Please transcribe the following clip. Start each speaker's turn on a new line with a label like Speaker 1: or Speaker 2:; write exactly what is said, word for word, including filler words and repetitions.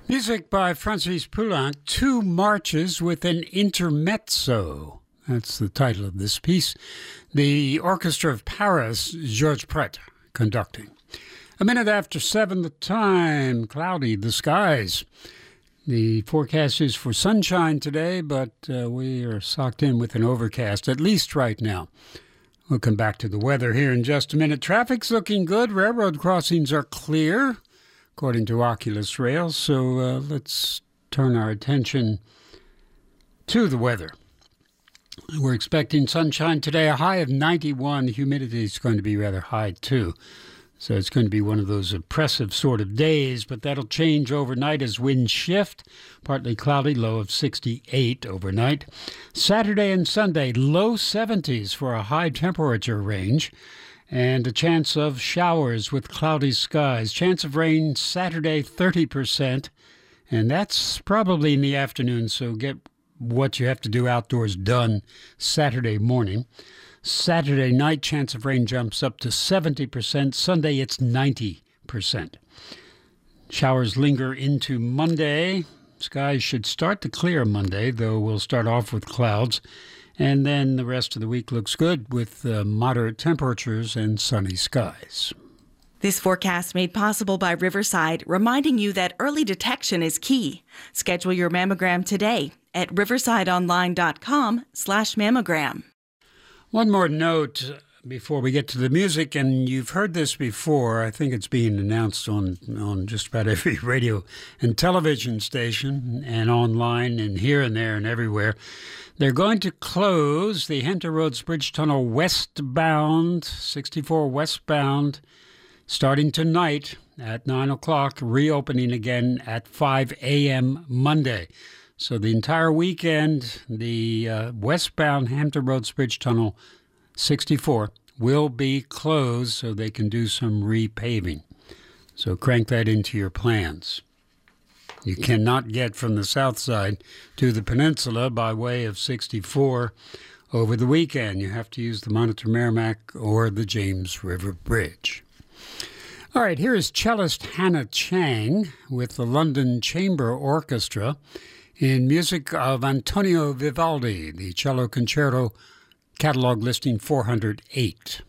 Speaker 1: Music by Francis Poulenc, Two Marches with an Intermezzo. That's the title of this piece. The Orchestra of Paris, Georges Pret, conducting. A minute after seven, the time, cloudy, the skies. The forecast is for sunshine today, but uh, we are socked in with an overcast, at least right now. We'll come back to the weather here in just a minute. Traffic's looking good. Railroad crossings are clear, according to Oculus Rail. So uh, let's turn our attention to the weather. We're expecting sunshine today, a high of ninety-one. Humidity is going to be rather high, too. So it's going to be one of those oppressive sort of days, but that'll change overnight as winds shift. Partly cloudy, low of sixty-eight overnight. Saturday and Sunday, low seventies for a high temperature range, and a chance of showers with cloudy skies. Chance of rain Saturday, thirty percent, and that's probably in the afternoon, so get what you have to do outdoors done Saturday morning. Saturday night, chance of rain jumps up to seventy percent. Sunday, it's ninety percent. Showers linger into Monday. Skies should start to clear Monday, though we'll start off with clouds. And then the rest of the week looks good with uh, moderate temperatures and sunny skies.
Speaker 2: This forecast made possible by Riverside, reminding you that early detection is key. Schedule your mammogram today at riversideonline.com slash mammogram.
Speaker 1: One more note before we get to the music, and you've heard this before. I think it's being announced on, on just about every radio and television station and online and here and there and everywhere. They're going to close the Hampton Roads Bridge Tunnel westbound, sixty-four westbound, starting tonight at nine o'clock, reopening again at five a.m. Monday. So the entire weekend, the uh, westbound Hampton Roads Bridge Tunnel sixty-four will be closed so they can do some repaving. So crank that into your plans. You cannot get from the south side to the peninsula by way of sixty-four over the weekend. You have to use the Monitor Merrimack or the James River Bridge. All right, here is cellist Hannah Chang with the London Chamber Orchestra in music of Antonio Vivaldi, the cello concerto, catalog listing four hundred eight.